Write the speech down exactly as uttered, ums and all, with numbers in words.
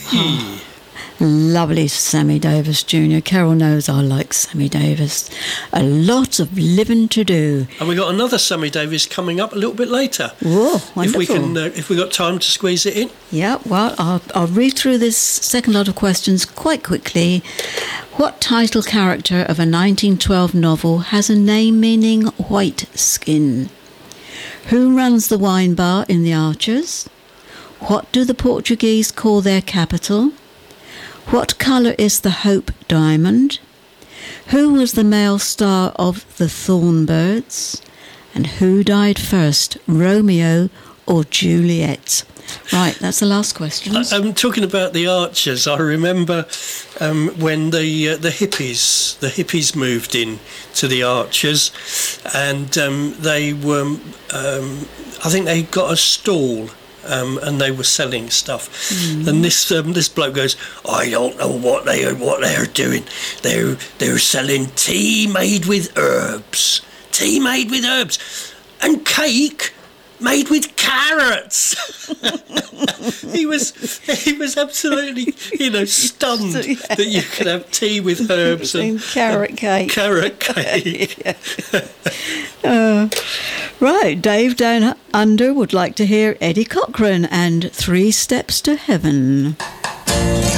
Yeah. Lovely Sammy Davis Junior Carol knows I like Sammy Davis. A lot of living to do. And we got another Sammy Davis coming up a little bit later. Whoa, wonderful. If we can, uh, if we got time to squeeze it in. Yeah, well, I'll, I'll read through this second lot of questions quite quickly. What title character of a nineteen twelve novel has a name meaning white skin? Who runs the wine bar in The Archers? What do the Portuguese call their capital? What colour is the Hope Diamond? Who was the male star of The Thornbirds? And who died first, Romeo or Juliet? Right, that's the last question. I'm talking about The Archers. I remember um, when the uh, the hippies the hippies moved in to The Archers, and um, they were um, I think they got a stall. Um, and they were selling stuff, mm. and this um, this bloke goes, I don't know what they are what they're doing. They're they're selling tea made with herbs, tea made with herbs, and cake made with carrots. he was he was absolutely you know stunned yeah. that you could have tea with herbs and, and carrot cake. Carrot cake. uh, right, Dave Down Under would like to hear Eddie Cochran and Three Steps to Heaven.